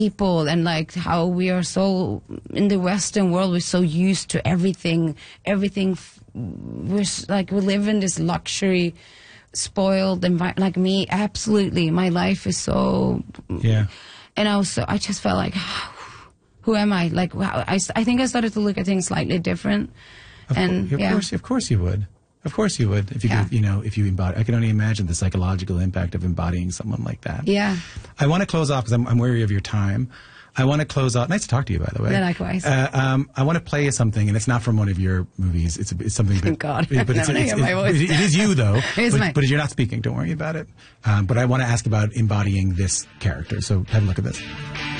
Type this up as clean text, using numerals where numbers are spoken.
people, and like how we are so in the Western world, we're so used to everything. We live in this luxury, spoiled environment. Like me, absolutely, my life is so. Yeah. And also, I just felt like, who am I? Like, wow, I think I started to look at things slightly different. Of course you would. Of course you would. If you could, if you embody, I can only imagine the psychological impact of embodying someone like that. Yeah. I want to close off because I'm wary of your time. I want to close out. Nice to talk to you, by the way. Likewise. I want to play you something, and it's not from one of your movies. It's something. Thank God. But it is you, though. It is mine. But you're not speaking. Don't worry about it. But I want to ask about embodying this character. So have a look at this.